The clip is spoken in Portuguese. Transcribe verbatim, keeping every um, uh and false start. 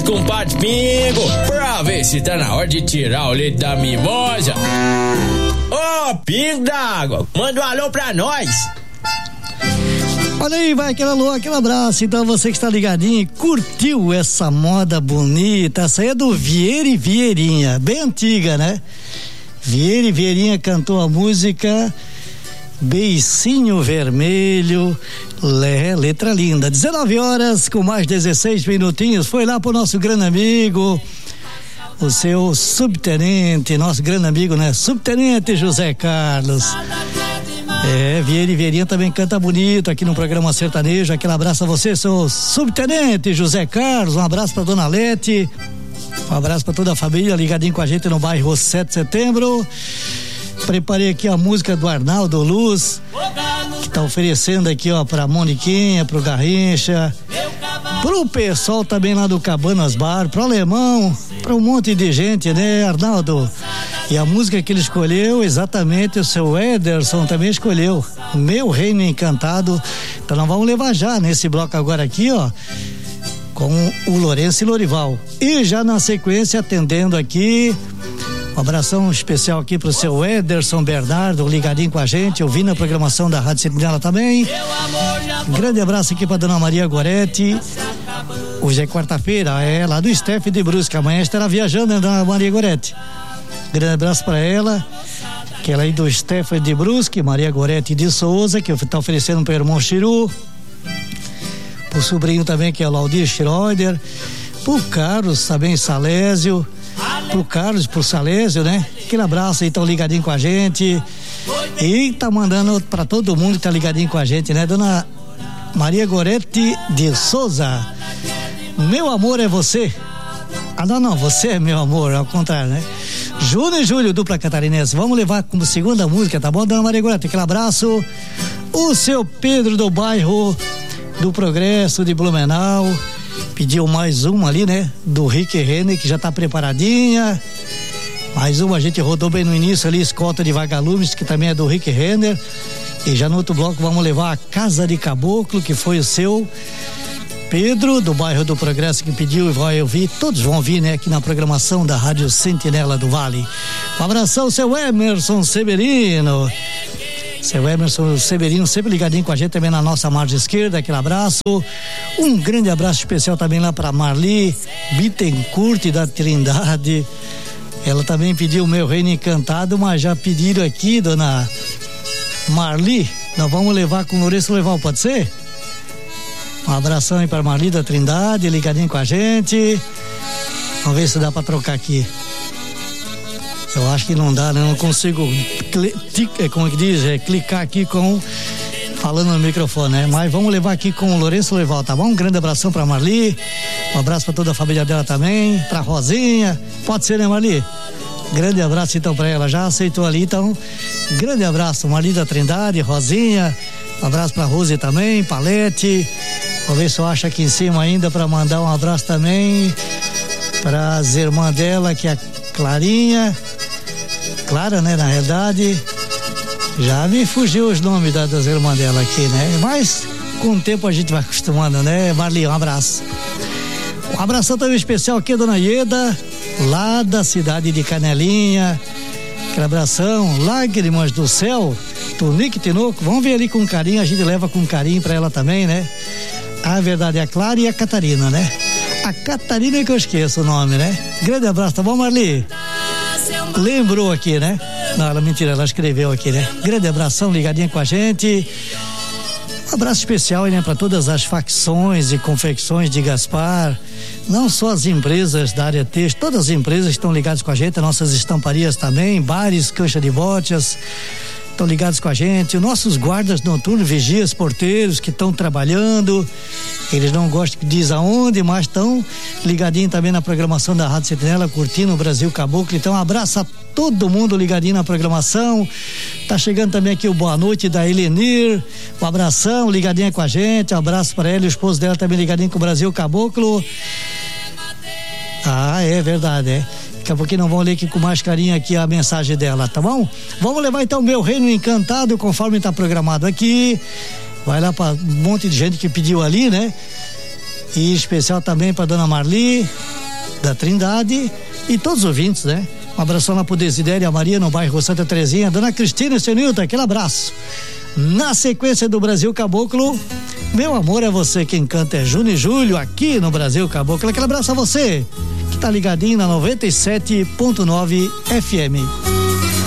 junto com o Padre Pingo pra ver se tá na hora de tirar o leite da mimosa. Ô, oh, Pingo d'água, manda um alô pra nós. Olha aí, vai aquele alô, aquele abraço. Então você que está ligadinho, curtiu essa moda bonita? Essa aí é do Vieira e Vieirinha, bem antiga, né? Vieira e Vieirinha cantou a música Beicinho Vermelho, Lé, letra linda. dezenove horas com mais dezesseis minutinhos. Foi lá pro nosso grande amigo, o seu subtenente, nosso grande amigo, né? Subtenente José Carlos. É, Vieira e Vieirinha também canta bonito aqui no programa Sertanejo. Aquele abraço a você, seu subtenente José Carlos. Um abraço pra dona Lete. Um abraço pra toda a família ligadinho com a gente no bairro sete de setembro. Preparei aqui a música do Arnaldo Luz, que tá oferecendo aqui, ó, pra Moniquinha, pro Garrincha, pro pessoal também lá do Cabanas Bar, pro Alemão, pra um monte de gente, né, Arnaldo? E a música que ele escolheu, exatamente, o seu Ederson também escolheu, Meu Reino Encantado. Então nós vamos levar já nesse bloco agora aqui, ó, com o Lourenço e Lorival. E já na sequência, atendendo aqui, um abração especial aqui pro seu Ederson Bernardo, ligadinho com a gente, ouvindo a programação da Rádio Sentinela também. Grande abraço aqui pra dona Maria Goretti. Hoje é quarta-feira, é lá do Steph de Brusque. Amanhã estará viajando, né, dona Maria Goretti? Grande abraço para ela, que ela aí do Stefan de Brusque, Maria Goretti de Souza, que está oferecendo para o irmão Chiru, pro sobrinho também, que é o Laudir Schroeder, pro Carlos também Salésio, pro Carlos, pro Salésio, né? Aquele abraço aí, tão ligadinho com a gente. E tá mandando para todo mundo que tá ligadinho com a gente, né? Dona Maria Goretti de Souza, meu amor é você. Ah, não, não, você é meu amor, ao contrário, né? Júnior e Júlio, dupla catarinense. Vamos levar como segunda música, tá bom, dona Maria Goretti? Aquele abraço. O seu Pedro do bairro do Progresso de Blumenau pediu mais uma ali, né? Do Rick Renner, que já tá preparadinha. Mais uma, a gente rodou bem no início ali, Escolta de Vagalumes, que também é do Rick Renner. E já no outro bloco vamos levar a Casa de Caboclo, que foi o seu Pedro, do bairro do Progresso, que pediu e vai ouvir. Todos vão ouvir, né, aqui na programação da Rádio Sentinela do Vale. Um abração, seu Emerson Severino. Seu Emerson Severino, sempre ligadinho com a gente também na nossa margem esquerda. Aquele abraço. Um grande abraço especial também lá para Marli Bittencourt da Trindade. Ela também pediu o Meu Reino Encantado, mas já pediram aqui, dona Marli. Nós vamos levar com o Lourenço Leval, pode ser? Um abração aí para Marli da Trindade, ligadinho com a gente. Vamos ver se dá para trocar aqui. Eu acho que não dá, né? Eu não consigo, como é que diz, é, clicar aqui com, falando no microfone, né? Mas vamos levar aqui com o Lourenço Leval, tá bom? Um grande abração para Marli, um abraço para toda a família dela também, para Rosinha, pode ser, né, Marli? Grande abraço então para ela, já aceitou ali, então, grande abraço, Marli da Trindade, Rosinha, um abraço para Rose também, Palete. Vou ver se eu acho aqui em cima ainda para mandar um abraço também para as irmãs dela, que é a Clarinha, Clara, né, na realidade. Já me fugiu os nomes da, das irmãs dela aqui, né? Mas com o tempo a gente vai acostumando, né? Marli, um abraço. Um abração também especial aqui, dona Ieda, lá da cidade de Canelinha. Aquele abração, Lágrimas do Céu, Tonique Tinoco. Vamos ver ali com carinho, a gente leva com carinho pra ela também, né? A verdade é a Clara e a Catarina, né? A Catarina é que eu esqueço o nome, né? Grande abraço, tá bom, Marli? Lembrou aqui, né? Não, ela, mentira, ela escreveu aqui, né? Grande abração, ligadinha com a gente. Um abraço especial, né, para todas as facções e confecções de Gaspar, não só as empresas da área texto, todas as empresas estão ligadas com a gente, nossas estamparias também, bares, cancha de botas, estão ligados com a gente, os nossos guardas noturnos, vigias, porteiros que estão trabalhando, eles não gostam que diz aonde, mas estão ligadinho também na programação da Rádio Sentinela, curtindo o Brasil Caboclo. Então, um abraço a todo mundo ligadinho na programação. Tá chegando também aqui o boa noite da Elenir, um abração, ligadinha com a gente, um abraço para ela e o esposo dela também ligadinho com o Brasil Caboclo. Ah, é verdade, é. Daqui a pouquinho não vão ler aqui com mais carinho aqui a mensagem dela, tá bom? Vamos levar então o Meu Reino Encantado, conforme está programado aqui. Vai lá para um monte de gente que pediu ali, né? E especial também para dona Marli. da Trindade e todos os ouvintes, né? Um abração lá pro Desidério e a Maria no bairro Santa Terezinha. Dona Cristina e seu Nilton, aquele abraço. Na sequência do Brasil Caboclo, meu amor é você, quem canta é Júnior e Júlio aqui no Brasil Caboclo. Aquele abraço a você que tá ligadinho na noventa e sete ponto nove F M.